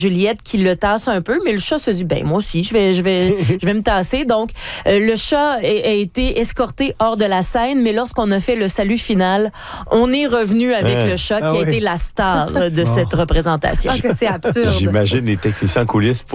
Juliette qui le tasse un peu, mais le chat se dit, ben moi aussi, je vais me tasser. Donc, le chat a été escorté hors de la scène, mais lorsqu'on a fait le salut final, on est revenu avec le chat qui a été la star de cette représentation. Je pense que c'est absurde. J'imagine les techniciens en coulisses